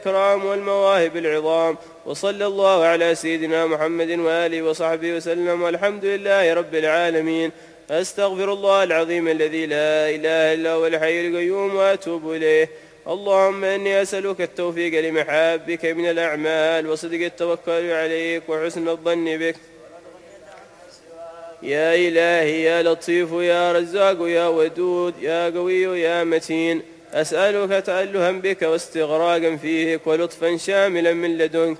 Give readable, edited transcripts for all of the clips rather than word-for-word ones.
الإكرام والمواهب العظام، وصلى الله على سيدنا محمد وآله وصحبه وسلم، والحمد لله رب العالمين. أستغفر الله العظيم الذي لا إله إلا هو الحي القيوم وأتوب إليه. اللهم إني أسألك التوفيق لمحابك من الأعمال وصدق التوكل عليك وحسن الظن بك. يا إلهي يا لطيف يا رزاق يا ودود يا قوي يا متين، أسألك تألها بك واستغراقا فيك ولطفا شاملا من لدنك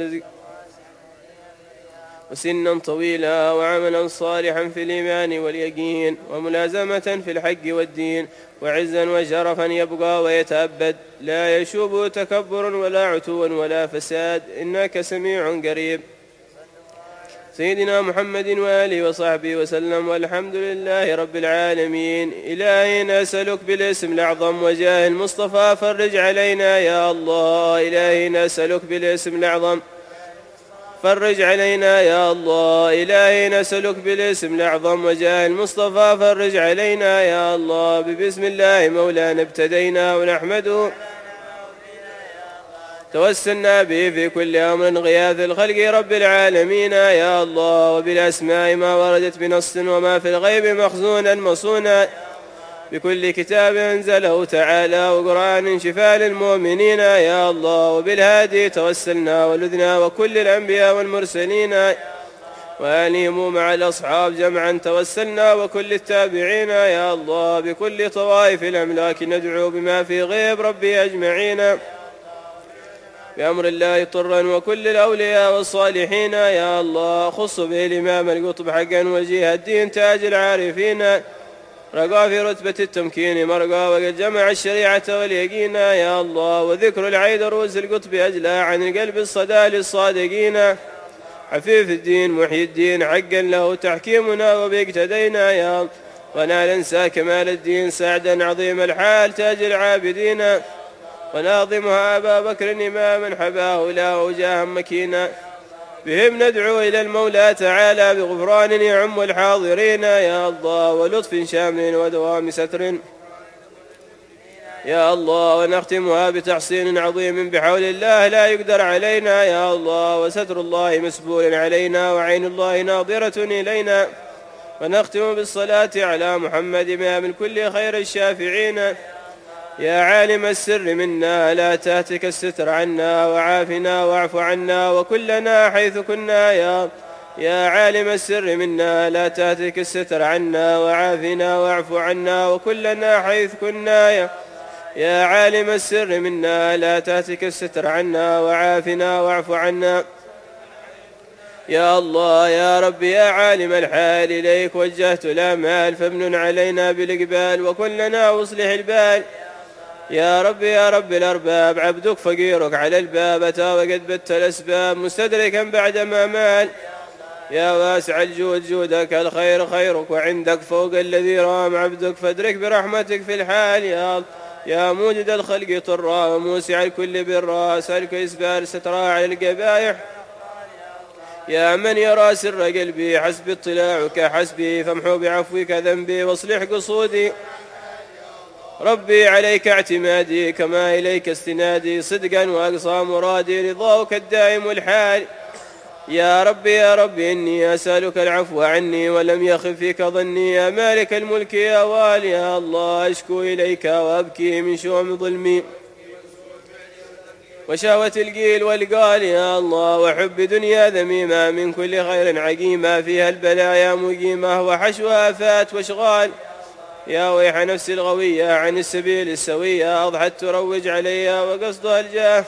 وسنا طويلا وعملا صالحا في الإيمان واليقين وملازمة في الحق والدين وعزا وشرفا يبقى ويتأبد لا يشوب تكبر ولا عتو ولا فساد، إنك سميع قريب. سيدنا محمد وآله وصحبه وسلم، والحمد لله رب العالمين. إلهي نسألك بالاسم الأعظم وجاه المصطفى فرج علينا يا الله. إلهي نسألك بالاسم الأعظم فرج علينا يا الله. إلهي نسألك بالاسم الأعظم وجاه المصطفى فرج علينا يا الله. ببسم الله مولانا ابتدينا ونحمده توسلنا به في كل أمر غياث الخلق رب العالمين يا الله. وبالأسماء ما وردت بنص وما في الغيب مخزونا مصونا بكل كتاب أنزله تعالى وقرآن شفاء للمؤمنين يا الله. وبالهادي توسلنا ولذنا وكل الأنبياء والمرسلين وآلهم مع الأصحاب جمعا توسلنا وكل التابعين يا الله. بكل طوائف الأملاك ندعو بما في غيب ربي أجمعين بأمر الله طرا وكل الأولياء والصالحين يا الله. خص به الإمام القطب حقا وجيه الدين تاج العارفين رقى في رتبة التمكين مرقى وقد جمع الشريعة واليقين يا الله. وذكر العيد روز القطب أجلى عن القلب الصدى للصادقين حفيف الدين محيي الدين حقا له تحكيمنا وباقتدينا يا الله. ولا ننسى كمال الدين سعدا عظيم الحال تاج العابدين وناظمها أبا بكر إماما حباه له وجاها مكينا. بهم ندعو إلى المولى تعالى بغفران يعم الحاضرين يا الله ولطف شامل ودوام ستر يا الله. ونختمها بتحسين عظيم بحول الله لا يقدر علينا يا الله. وستر الله مسبول علينا وعين الله ناظرة إلينا. ونختم بالصلاة على محمد إمام الكل خير الشافعين. يا عالم السر منا لا تهتك الستر عنا وعافنا واعف عنا وكلنا حيث كنا يا عالم السر منا لا تهتك الستر عنا وعافنا واعف عنا وكلنا حيث كنا يا عالم السر منا لا تهتك الستر عنا وعافنا واعف عنا يا الله. يا رب يا عالم الحال إليك وجهت الآمال فامنن علينا بالإقبال وكلنا واصلح البال يا رب. يا رب الأرباب عبدك فقيرك على الباب أتى وقد بت الأسباب مستدركا بعدما مال. يا واسع الجود جودك الخير خيرك وعندك فوق الذي رام عبدك فادرك برحمتك في الحال يا الله. يا موجد الخلق طرا وموسع الكل برا أسألك إسبال سترا على القبائح. يا من يرى سر قلبي حسب اطلاعك حسبي فامحو بعفوك ذنبي واصلح قصودي ربي. عليك اعتمادي كما إليك استنادي صدقا وأقصى مرادي رضاك الدائم الحال. يا ربي يا ربي إني أسألك العفو عني ولم يخف فيك ظني. يا مالك الملك يا والي يا الله أشكو إليك وأبكي من شؤم ظلمي وشهوة القيل والقال يا الله. وحب دنيا ذميمة من كل خير عقيمة فيها البلايا مقيمة وحشوها آفات واشغال. يا ويح نفسي الغوية عن السبيل السوية أضحت تروج علي وقصدها الجاه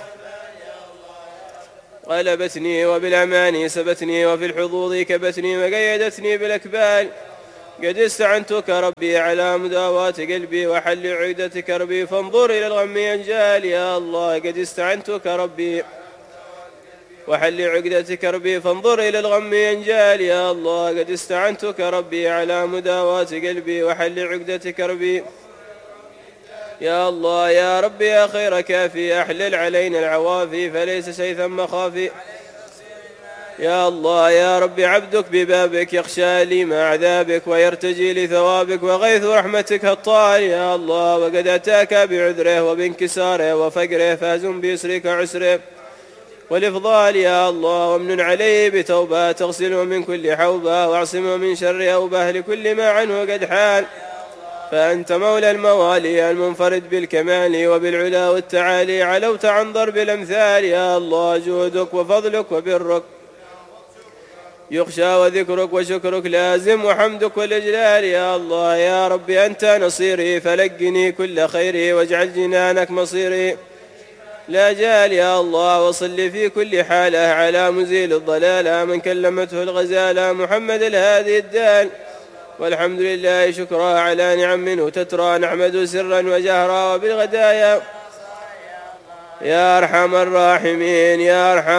غلبتني وبالأماني سبتني وفي الحظوظ كبتني وقيدتني بالأكبال. قد استعنتك ربي على مداواة قلبي وحل عقدة كربي فانظر إلى الغم ينجال يا الله. قد استعنتك ربي وحل عقدة كربي فانظر إلى الغم ينجال يا الله. قد استعنتك ربي على مداواة قلبي وحل عقدة كربي يا الله. يا ربي يا خير كافي أحلل علينا العوافي فليس سيثا مخافي. يا الله يا رب عبدك ببابك يخشى ليم عذابك ويرتجي لثوابك وغيث رحمتك الطال يا الله، وقد أتاك بعذره وبانكساره وفقره فاز بيسرك عسره والإفضال يا الله، وامن عليه بتوبة تغسله من كل حوبة واعصمه من شر أوبه لكل ما عنه قد حال، فأنت مولى الموالي المنفرد بالكمال وبالعلا والتعالي، علوت عن ضرب الأمثال يا الله، جودك وفضلك وبرك يخشى وذكرك وشكرك لازم وحمدك والإجلال يا الله، يا ربي أنت نصيري فلقني كل خيري واجعل جنانك مصيري لا جال يا الله، وصل في كل حالة على مزيل الضلالة من كلمته الغزالة محمد الهادي الدال، والحمد لله شكرا على نعم منه تترى نحمد سرا وجهرا وبالغدايا يا أرحم الراحمين يا أرحم